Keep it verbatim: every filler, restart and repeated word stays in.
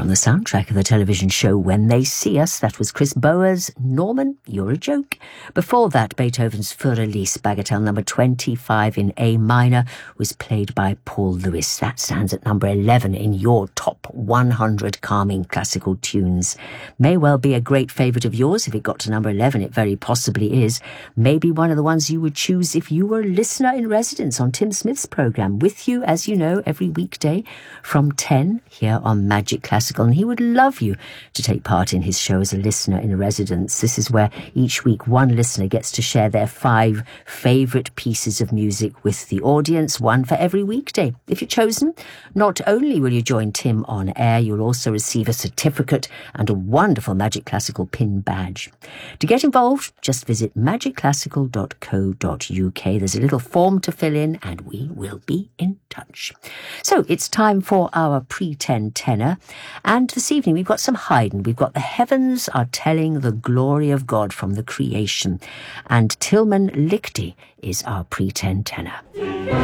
From the soundtrack of the television show When They See Us, that was Chris Boer's Norman, You're a Joke. Before that, Beethoven's Für Elise, Bagatelle number twenty-five in A minor, was played by Paul Lewis. That stands at number eleven in your top one hundred calming classical tunes. May well be a great favourite of yours. If it got to number eleven, it very possibly is. Maybe one of the ones you would choose if you were a listener in residence on Tim Smith's programme, with you, as you know, every weekday from ten here on Magic Classical, and he would love you to take part in his show as a listener in residence. This is where each week one listener gets to share their five favourite pieces of music with the audience, one for every weekday. If you're chosen, not only will you join Tim on air, you'll also receive a certificate and a wonderful Magic Classical pin badge. To get involved, just visit magic classical dot co dot uk. There's a little form to fill in and we will be in touch. So it's time for our pre-ten tenor, and this evening we've got some Haydn. We've got The Heavens Are Telling the Glory of God from the Creation, and Tilman Lichty is our pre-ten tenor.